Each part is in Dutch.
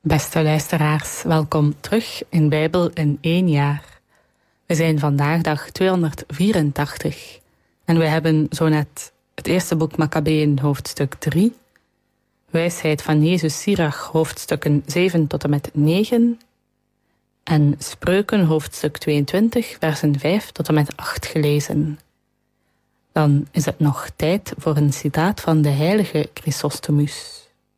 Beste luisteraars, welkom terug in Bijbel in 1 jaar. We zijn vandaag dag 284 en we hebben zo net het eerste boek Makkabeeën hoofdstuk 3, Wijsheid van Jezus Sirach hoofdstukken 7 tot en met 9 en Spreuken hoofdstuk 22 versen 5 tot en met 8 gelezen. Dan is het nog tijd voor een citaat van de heilige Chrysostomus.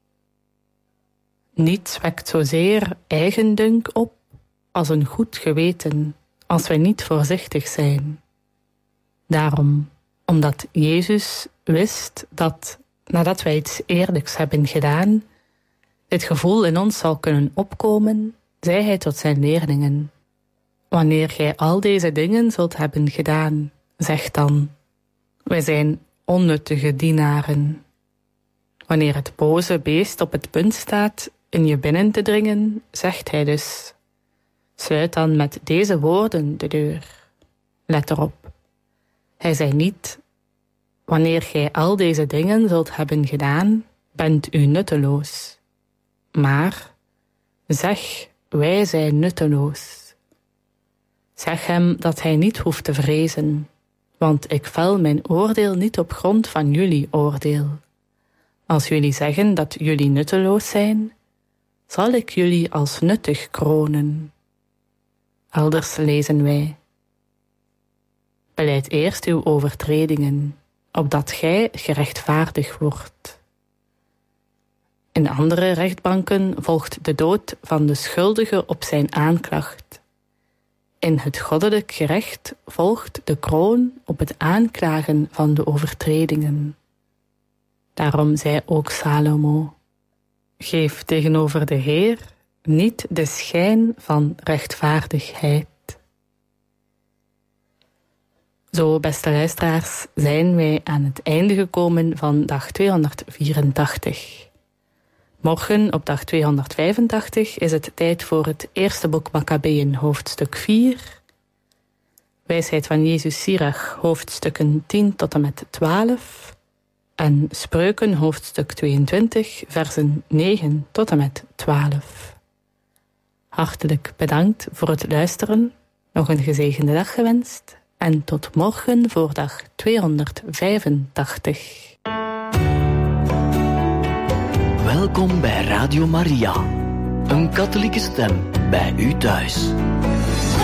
Niets wekt zozeer eigendunk op als een goed geweten, als wij niet voorzichtig zijn. Daarom, omdat Jezus wist dat, nadat wij iets eerlijks hebben gedaan, dit gevoel in ons zal kunnen opkomen, zei hij tot zijn leerlingen: wanneer gij al deze dingen zult hebben gedaan, zeg dan: wij zijn onnuttige dienaren. Wanneer het boze beest op het punt staat in je binnen te dringen, zegt hij dus: sluit dan met deze woorden de deur. Let erop, hij zei niet: wanneer gij al deze dingen zult hebben gedaan, bent u nutteloos. Maar zeg: wij zijn nutteloos. Zeg hem dat hij niet hoeft te vrezen, want ik vel mijn oordeel niet op grond van jullie oordeel. Als jullie zeggen dat jullie nutteloos zijn, zal ik jullie als nuttig kronen. Elders lezen wij: belijd eerst uw overtredingen, opdat gij gerechtvaardigd wordt. In andere rechtbanken volgt de dood van de schuldige op zijn aanklacht. In het goddelijk gerecht volgt de kroon op het aanklagen van de overtredingen. Daarom zei ook Salomo: geef tegenover de Heer niet de schijn van rechtvaardigheid. Zo, beste luisteraars, zijn wij aan het einde gekomen van dag 284. Morgen, op dag 285, is het tijd voor het eerste boek Makkabeeën, hoofdstuk 4. Wijsheid van Jezus Sirach, hoofdstukken 10 tot en met 12. En Spreuken, hoofdstuk 22, versen 9 tot en met 12. Hartelijk bedankt voor het luisteren. Nog een gezegende dag gewenst. En tot morgen voor dag 285. Welkom bij Radio Maria, een katholieke stem bij u thuis.